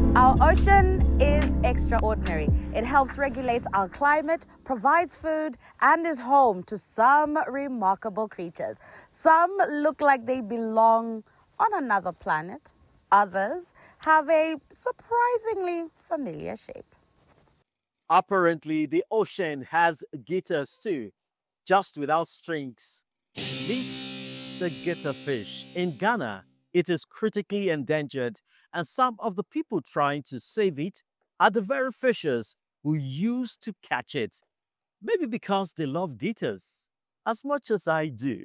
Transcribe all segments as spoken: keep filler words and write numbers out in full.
Our ocean is extraordinary. It helps regulate our climate, provides food, and is home to some remarkable creatures. Some look like they belong on another planet. Others have a surprisingly familiar shape. Apparently, the ocean has guitars too, just without strings. Meet the guitar fish. In Ghana, it is critically endangered, and some of the people trying to save it are the very fishers who used to catch it. Maybe because they love guitars as much as I do.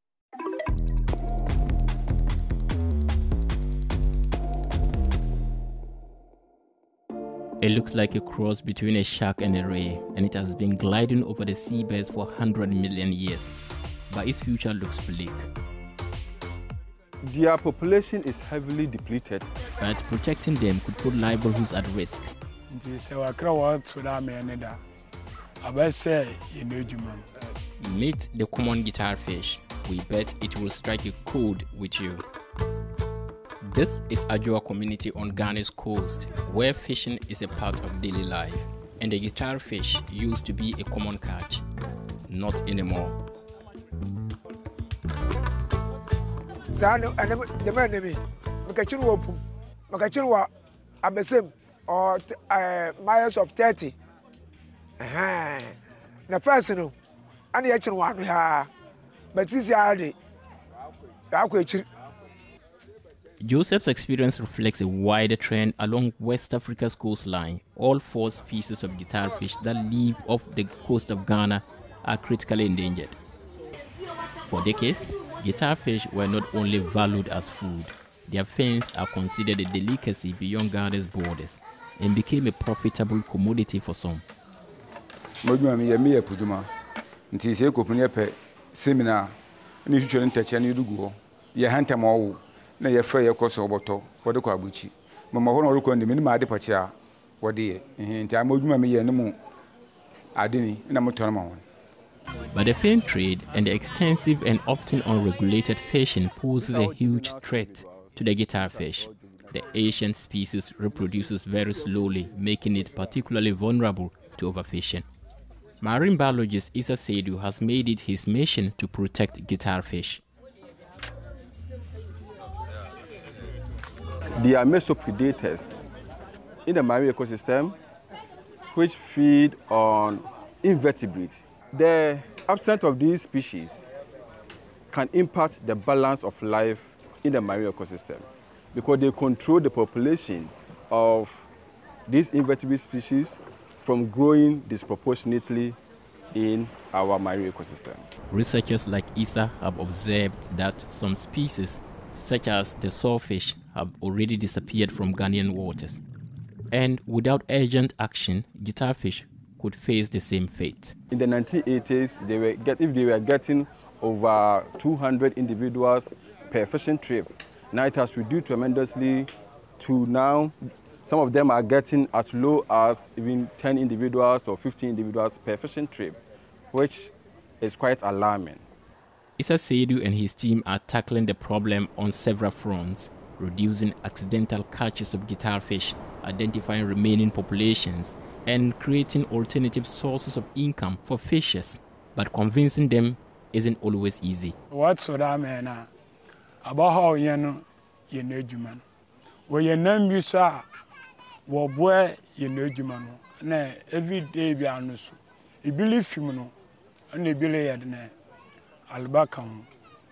It looks like a cross between a shark and a ray, and it has been gliding over the seabeds for one hundred million years. But its future looks bleak. Their population is heavily depleted. But protecting them could put livelihoods at risk. Meet the common guitar fish. We bet it will strike a chord with you. This is Adwoa community on Ghana's coast, where fishing is a part of daily life. And the guitar fish used to be a common catch. Not anymore. Sano and the man me, Makachun Wopum, Makachunwa, Abesim, or miles of thirty. Aha, the personal, and the action one, but this yard, Joseph's experience reflects a wider trend along West Africa's coastline. All four species of guitar fish that live off the coast of Ghana are critically endangered. For decades, guitar fish were not only valued as food, their fins are considered a delicacy beyond Ghana's borders and became a profitable commodity for some. Na ye fa ye koso oboto wode kwa abuchi mama ho na orukọ ndi minima ade pachi a wode ye nti amodwuma me ye ne mu ade ni na moto na ho. But the fin trade and the extensive and often unregulated fishing poses a huge threat to the guitar fish. The Asian species reproduces very slowly, making it particularly vulnerable to overfishing. Marine biologist Issa Seidu has made it his mission to protect guitar fish. They are mesopredators in the marine ecosystem which feed on invertebrates. The absence of these species can impact the balance of life in the marine ecosystem because they control the population of these invertebrate species from growing disproportionately in our marine ecosystems. Researchers like Issa have observed that some species, such as the sawfish, have already disappeared from Ghanaian waters. And without urgent action, guitar fish could face the same fate. In the nineteen eighties, they were get, if they were getting over two hundred individuals per fishing trip, now it has reduced tremendously to now some of them are getting as low as even ten individuals or fifteen individuals per fishing trip, which is quite alarming. Issa Seidu and his team are tackling the problem on several fronts, reducing accidental catches of guitar fish, identifying remaining populations, and creating alternative sources of income for fishers. But convincing them isn't always easy. What's what I mean about how you know you know human? Where your name you saw, what boy you know human? Na every day be honest. You believe you know, and you believe that. Albacam,